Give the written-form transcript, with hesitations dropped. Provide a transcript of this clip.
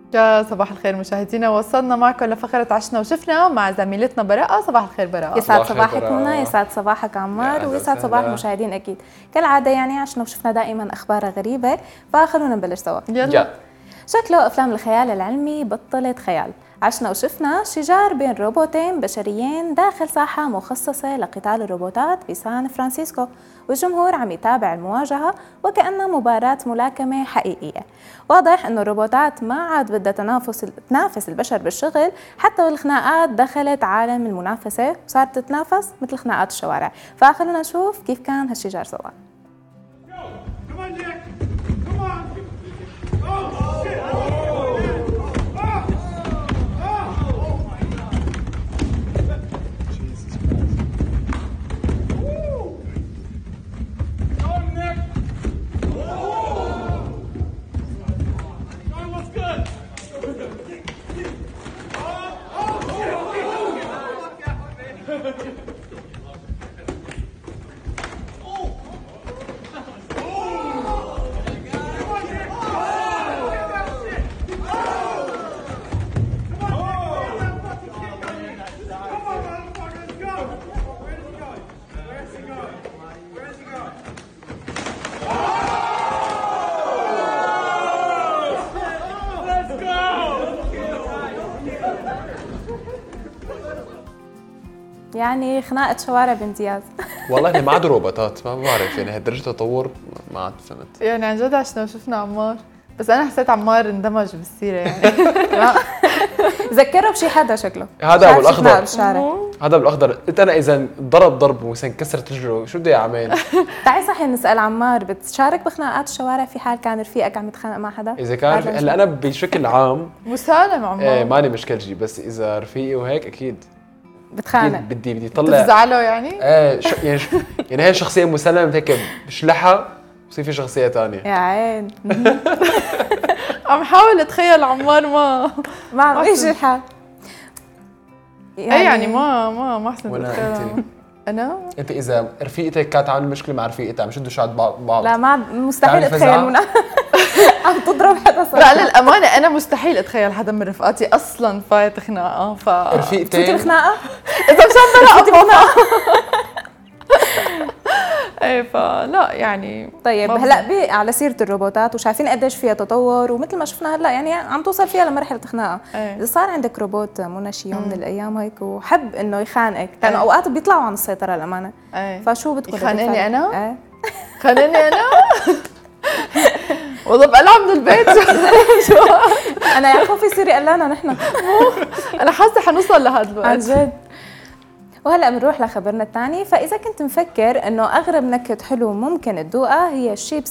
يا صباح الخير مشاهدينا، وصلنا معكم لفقرة عشنا وشفنا مع زميلتنا براءة. صباح الخير براءة. يسعد صباحك منى، يسعد صباحك عمار، ويسعد صباح المشاهدين. أكيد كالعادة يعني عشنا وشفنا دائما أخبار غريبة، فخلونا نبلش سوا. يلا. شكله أفلام الخيال العلمي بطلت خيال. عشنا وشفنا شجار بين روبوتين بشريين داخل ساحة مخصصة لقتال الروبوتات بسان فرانسيسكو، والجمهور عم يتابع المواجهة وكأنها مباراة ملاكمة حقيقية. واضح إنه الروبوتات ما عاد بدها تنافس البشر بالشغل، حتى والخناقات دخلت عالم المنافسة وصارت تتنافس مثل خناقات الشوارع. فخلونا نشوف كيف كان هالشجار سوا. يعني خناقة شوارع بامتياز. والله اني ما عاد روبوتات، ما بعرف يعني هالدرجة تطور ما عاد فهمت. يعني عن جد عشنا وشفنا عمار، بس أنا حسيت عمار اندمج بالسيرة يعني. ذكره بشي حدا شكله. هذا ابو الاخضر هذا ابو الاخضر. قلت انا اذا ضرب ومثلا كسرت رجله شو بده يعمل؟ تعي صحيح نسال عمار، بتشارك بخناقات الشوارع في حال كان رفيقك عم يتخانق مع حدا؟ اذا كان هلا انا بشكل عام مسالم عمار. ايه ماني مشكلتي، بس اذا رفيقي وهيك اكيد بتخانق. بدي طلع تزعله يعني؟ ايه يعني هي شخصيه مسلمه هيك بشلحها بصير في شخصيه ثانيه. يا عين. عم حاول اتخيل عمار ما عم يجي الحال. يعني ما حسنت اتخيل. انت اذا رفيقتك كانت عامله مشكله مع رفيقتها عم شدوا شعر بعض، لا ما مستحيل اتخيل منى عم تضرب حدا صح. لا للامانه انا مستحيل اتخيل حدا من رفقاتي اصلا فايت خناقه. رفيقتي فوتي بخناقه اذا مشان بلا ايه فلا يعني. طيب هلا على سيره الروبوتات وشايفين قديش فيها تطور، ومثل ما شفنا هلا يعني عم توصل فيها لمرحله خناقه. اذا صار عندك روبوت منى شي يوم من الايام هيك وحب انه يخانقك، لانه اوقات بيطلعوا عن السيطره الامانه، فشو بتكون يخانقني انا؟ خانقني انا؟ والله بقلع من البيت. انا يا خوفي يصير يقلعنا نحن. انا حاسه حنوصل لهذا الوقت عن جد. وهلا بنروح لخبرنا الثاني. فاذا كنت مفكر انه اغرب نكهه حلو ممكن تذوقها هي الشيبس